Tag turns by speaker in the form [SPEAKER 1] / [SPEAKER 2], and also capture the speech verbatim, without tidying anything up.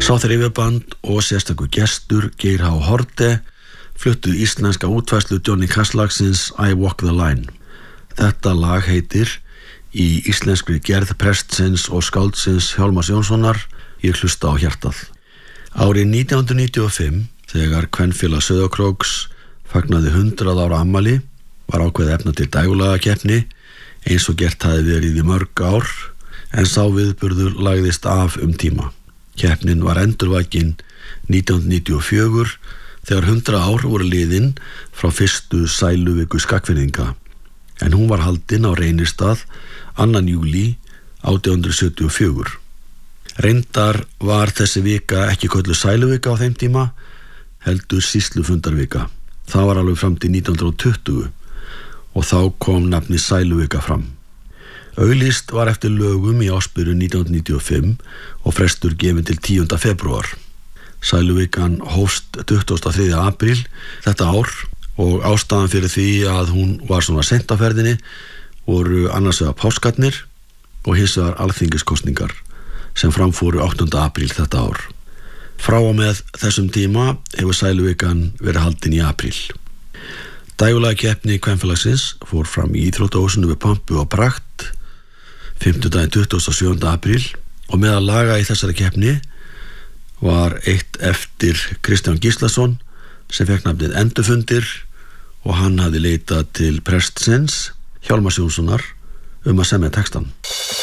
[SPEAKER 1] Sáþrifjaband og sérstakur gestur Geir H. Haarde fluttu íslenska útfærslu Johnny Cash-lagsins I Walk the Line. Þetta lag heitir í íslenskri gerð prestsins og skáldsins Hjálmars Jónssonar Ég hlusta á hjartað. Árið nítján hundruð níutíu og fimm, þegar kvenfélag Sauðárkróks fagnaði hundrað ára afmæli, var ákveðið efna til dægurlagakeppni eins og gert hafði verið í mörg ár, en sá viðburður lagðist af um tíma. Keppnin var endurvakin nítján hundruð níutíu og fjögur þegar hundrað ár voru liðin frá fyrstu sæluviku Skagfirðinga, en hún var haldin á Reynistað annan júlí átján hundruð sjötíu og fjögur. Reyndar var þessi vika ekki kölluð sæluvika á þeim tíma, heldur sýslufundarvika. Það var alveg fram til nítján hundruð tuttugu og þá kom nafnið sæluvika fram. Auglýst var eftir lögum í ársbyrjun nítján hundruð níutíu og fimm og frestur gefinn til tíunda febrúar. Sæluvikan hófst tuttugasta og þriðja apríl þetta ár og ástæðan fyrir því að hún var svona seint á ferðinni voru annars vegar páskarnir og hins vegar alþingiskosningar sem framfóru áttunda apríl þetta ár. Frá og með þessum tíma hefur sæluvikan verið haldin í apríl. Dægurlagakeppni kvenfélagsins fór fram í íþróttahúsinu við Pompu og Pragt fimmtudaginn tuttugasta og sjöunda apríl og meðal laga í þessari keppni var eitt eftir Kristján Gíslason sem fékk nafnið Endurfundir og hann hafði leitað til prestsins Hjálmars Jónssonar um að semja textann.